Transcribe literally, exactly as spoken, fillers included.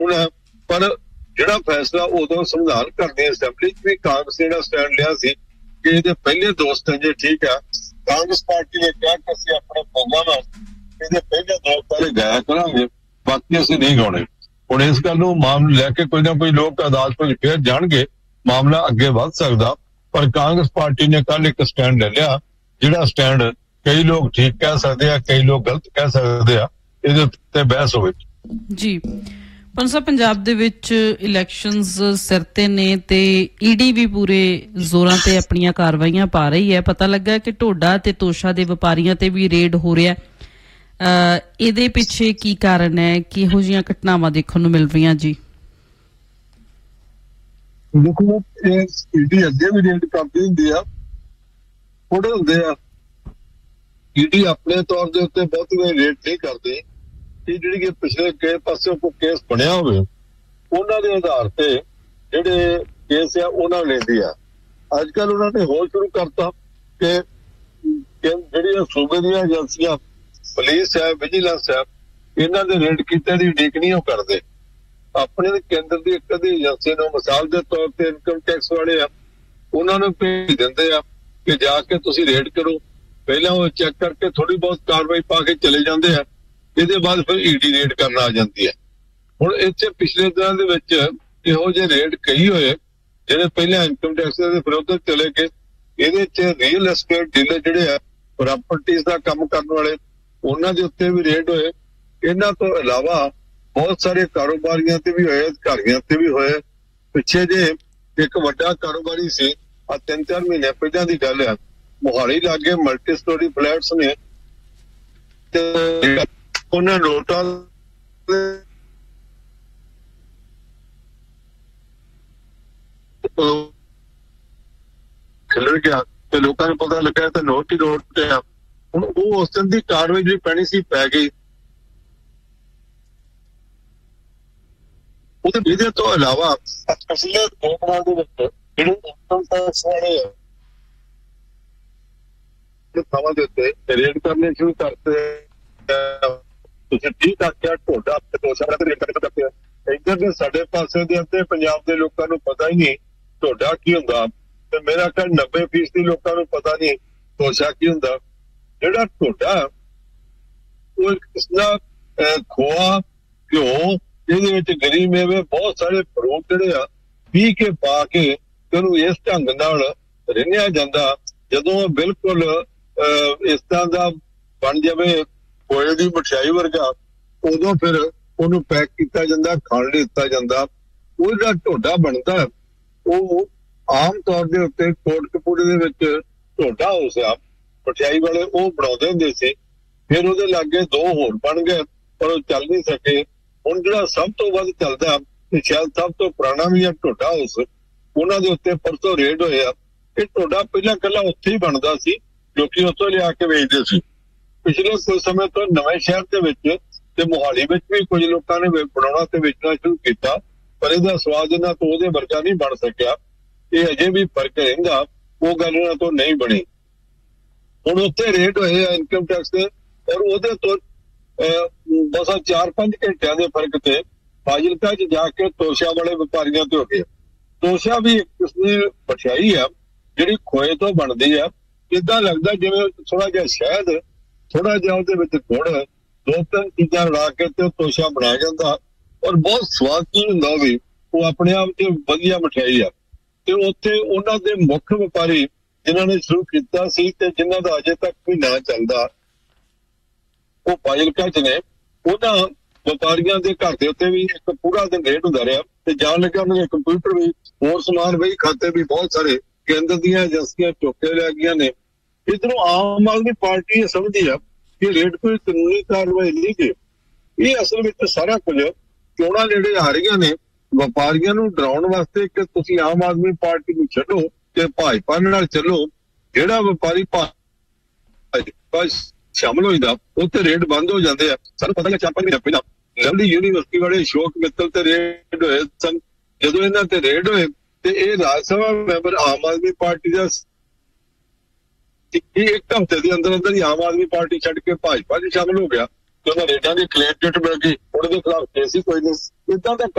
ਹੁਣ पर ਜਿਹੜਾ फैसला उदों संविधान करनी असैंबली भी कांग्रेस ने स्टैंड लिया सी कि ये पहले दोस्त हैं जी ठीक है कांग्रेस पार्टी ने कहा कि असं अपने प्रोग्राम ये पहले दोस्त वाले गाया करांगे बाकी असं नहीं गाने हुण इस गल नूं मामले लैके कोई ना कोई लोग अदालत में फिर जाणगे मामला अगे वध सकदा पर कांग्रेस पार्टी ने कल एक स्टैंड ले लिया जिहड़ा स्टैंड कई लोग ठीक कह सकते हैं कई लोग गलत कह सकते हैं इहदे उत्ते बहस होवे जी। पंसा पंजाब दे विच इलैक्शनस सिर ते ने ते ईडी भी पूरे जोरां ते अपनियां कार्रवाइयां पा रही है। पता लगा कि ढोडा ते तोशा दे व्यापारियां ते भी रेड हो रहा है, इहदे पिछे की कारण है, किहो जिहियां घटनावां देखण नूं मिल रहीआं जी? देखो ईडी अगे भी रेड करती हुंदी आ, थोड़े हुंदे आ ईडी अपने तौर के उत्ते बहुत वार रेड नहीं करती कि जिहड़ी पिछले के पासे कोई केस बनिया होवे उन्हां दे आधार ते जिहड़े केस आ उन्हां लैंदी आ। अजकल उन्हां ने होर शुरू करता कि जिहड़ियां सूबे दीयां एजेंसियां पुलिस है विजिलेंस है इन्हां दे रेड कीते दी उਡੀਕ नहीं ਉਹ ਕਰਦੇ अपने केंद्र की एक अधी एजेंसी ने मिसाल के तौर पर इनकम टैक्स वाले आ उन्होंने भेज देंगे आ कि जाके तुसी रेड करो पहला वो चेक करके थोड़ी बहुत कार्रवाई पा के चले जाते हैं इसके बाद फिर ईडी रेड करना आ जाती है। हुण इत्थे पिछले दिनों के इहो जे रेड कई होए जिहड़े पहले इनकम टैक्स के विरोध चले गए इहदे च रियल एस्टेट डीलर जिहड़े आ प्रॉपर्टीज का काम करने वाले उन्हां दे उत्ते भी रेड होए। इन्हां तो इलावा बहुत सारे कारोबारियां ते भी होए अधिकारियां ते भी होए। पिछे जे एक वड्डा कारोबारी सी आ तीन चार महीने पहले की गल है मोहाली लागे मल्टी स्टोरी फ्लैट्स ने ते उन्हें नोटा खिलर गया तो लोगों ने पता लगा तो नोट ही नोट है हुण वो उस दिन की कार्रवाई जी पैनी सी पै गई। ਇਹਦੇ ਤੋਂ ਇਲਾਵਾ ਪਿਛਲੇ ਦੋ ਦਿਨਾਂ ਦੇ ਵਿੱਚ ਜਿਹੜੇ ਇਨਕਮ ਟੈਕਸ ਵਾਲੇ ਥਾਵਾਂ ਦੇ ਉੱਤੇ ਰੇਡ ਕਰਨੇ ਸ਼ੁਰੂ ਕਰਤੇ ਤੁਸੀਂ ਠੀਕ ਆਖਿਆ ਢੋਡਾ ਤੇ ਦੋਸ਼ਾ ਤੇ ਰੇਡ ਕਰਦੇ ਆ ਇੱਧਰ ਦੇ ਸਾਡੇ ਪਾਸੇ ਦੇ ਉੱਤੇ ਪੰਜਾਬ ਦੇ ਲੋਕਾਂ ਨੂੰ ਪਤਾ ਹੀ ਨਹੀਂ ਢੋਡਾ ਕੀ ਹੁੰਦਾ ਤੇ ਮੇਰਾ ਖਿਆਲ ਨੱਬੇ ਫੀਸਦੀ ਲੋਕਾਂ ਨੂੰ ਪਤਾ ਨਹੀਂ ਦੋਸ਼ਾ ਕੀ ਹੁੰਦਾ। ਜਿਹੜਾ ਢੋਡਾ ਉਹ ਇੱਕ ਕਿਸਮ ਦਾ ਖੋਆ ਘਿਓ ਇਹਦੇ ਵਿੱਚ ਗਰੀ ਮੇਵੇ ਬਹੁਤ ਸਾਰੇ ਫਰੂਟ ਜਿਹੜੇ ਆ ਪੀ ਕੇ ਪਾ ਕੇ ਉਹਨੂੰ ਇਸ ਢੰਗ ਨਾਲ ਰਿੰਨਿਆ ਜਾਂਦਾ ਜਦੋਂ ਬਿਲਕੁਲ ਇਸ ਤਰ੍ਹਾਂ ਦਾ ਬਣ ਜਾਵੇ ਖੋਏ ਦੀ ਮਠਿਆਈ ਵਰਗਾ ਉਦੋਂ ਫਿਰ ਉਹਨੂੰ ਪੈਕ ਕੀਤਾ ਜਾਂਦਾ ਖਾਣ ਲਈ ਦਿੱਤਾ ਜਾਂਦਾ। ਉਹ ਜਿਹੜਾ ਢੋਡਾ ਬਣਦਾ ਉਹ ਆਮ ਤੌਰ ਦੇ ਉੱਤੇ ਕੋਟਕਪੂਰੇ ਦੇ ਵਿੱਚ ਢੋਡਾ ਹਾਊਸ ਆ ਮਠਿਆਈ ਵਾਲੇ ਉਹ ਬਣਾਉਂਦੇ ਹੁੰਦੇ ਸੀ। ਫਿਰ ਉਹਦੇ ਲਾਗੇ ਦੋ ਹੋਰ ਬਣ ਗਏ ਪਰ ਉਹ ਚੱਲ ਨਹੀਂ ਸਕੇ। ਹੁਣ ਜਿਹੜਾ ਸਭ ਤੋਂ ਵੱਧ ਚੱਲਦਾ ਤੇ ਸ਼ਾਇਦ ਸਭ ਤੋਂ ਪੁਰਾਣਾ ਵੀ ਆ ਢੋਡਾ ਹਾਊਸ ਉਹਨਾਂ ਦੇ ਉੱਤੇ ਪਰਸੋਂ ਰੇਡ ਹੋਏ ਆ। ਇਹ ਢੋਡਾ ਪਹਿਲਾਂ ਇਕੱਲਾ ਉੱਥੇ ਹੀ ਬਣਦਾ ਸੀ ਲੋਕੀ ਉੱਥੋਂ ਲਿਆ ਕੇ ਵੇਚਦੇ ਸੀ। ਪਿਛਲੇ ਕੁਝ ਸਮੇਂ ਤੋਂ ਨਵੇਂ ਸ਼ਹਿਰ ਦੇ ਵਿੱਚ ਤੇ ਮੁਹਾਲੀ ਵਿੱਚ ਵੀ ਕੁਝ ਲੋਕਾਂ ਨੇ ਬਣਾਉਣਾ ਤੇ ਵੇਚਣਾ ਸ਼ੁਰੂ ਕੀਤਾ ਪਰ ਇਹਦਾ ਸਵਾਦ ਇਹਨਾਂ ਤੋਂ ਉਹਦੇ ਵਰਗਾ ਨਹੀਂ ਬਣ ਸਕਿਆ। ਇਹ ਅਜੇ ਵੀ ਫਰਕ ਰਹਿੰਦਾ ਉਹ ਗੱਲ ਇਹਨਾਂ ਤੋਂ ਨਹੀਂ ਬਣੀ। ਹੁਣ ਉੱਥੇ ਰੇਡ ਹੋਏ ਆ ਇਨਕਮ ਟੈਕਸ ਦੇ ਔਰ ਉਹਦੇ ਤੋਂ बस चार पांच घंटिया के फर्क से फाजिलका च जाके तोशा वाले व्यापारियों ते हो गए। तोशा भी एक किस्म की मठियाई है जिहड़ी खोए तो बनती है इदा लगता जिवें थोड़ा जिहा शहद थोड़ा जिहा उहदे विच गुड़ दो तीन चीज़ां रला के ते तोशा बनाया जाता और बहुत स्वाद चीज हुंदा भी वो अपने आप च वधिया मठियाई है। ते उत्थे उन्हां दे मुख व्यापारी जिन्हां ने शुरू कीता सी ते जिन्हां दा अजे तक भी ना चलदा ਉਹ ਫਾਜ਼ਿਲਕਾ ਚ ਨੇ ਉਹਨਾਂ ਵਪਾਰੀਆਂ ਦੇ ਘਰ ਦੇ ਉੱਤੇ ਵੀ ਇੱਕ ਪੂਰਾ ਦਿਨ ਰੇਡ ਹੁੰਦਾ ਰਿਹਾ ਤੇ ਜਾਣ ਲੱਗਾ ਉਹਨਾਂ ਦੇ ਕੰਪਿਊਟਰ ਵੀ ਹੋਰ ਸਮਾਨ ਬਈ ਖਾਤੇ ਵੀ ਬਹੁਤ ਸਾਰੇ ਕੇਂਦਰ ਦੀਆਂ ਏਜੰਸੀਆਂ ਚੁੱਕੇ ਲੈ ਗਈਆਂ ਨੇ। ਇੱਧਰੋਂ ਆਮ ਆਦਮੀ ਪਾਰਟੀ ਸਮਝਦੀ ਆ ਕਿ ਰੇਡ ਕੋਈ ਕਾਨੂੰਨੀ ਕਾਰਵਾਈ ਨਹੀਂ ਗੇ। ਇਹ ਅਸਲ ਵਿੱਚ ਸਾਰਾ ਕੁਝ ਚੋਣਾਂ ਨੇੜੇ ਆ ਰਹੀਆਂ ਨੇ ਵਪਾਰੀਆਂ ਨੂੰ ਡਰਾਉਣ ਵਾਸਤੇ ਕਿ ਤੁਸੀਂ ਆਮ ਆਦਮੀ ਪਾਰਟੀ ਨੂੰ ਛੱਡੋ ਤੇ ਭਾਜਪਾ ਨਾਲ ਚੱਲੋ। ਜਿਹੜਾ ਵਪਾਰੀ ਭਾਜਪਾ शामिल हो जाता उत्ते रेड बंद हो जाते हैं। सानू पता है चार पांच महीने पहला लवली यूनीवर्सिटी वाले अशोक मित्तल ते रेड होए सन जदों इन्हां ते रेड होए ते इह राज सभा मैंबर आम आदमी पार्टी दा एक हफ्ते के अंदर अंदर ही आम आदमी पार्टी छड्ड के भाजपा च शामिल हो गया। तो रेडां दी क्लीन चिट मिल गई उहदे खिलाफ केस ही कोई नहीं। इदां दा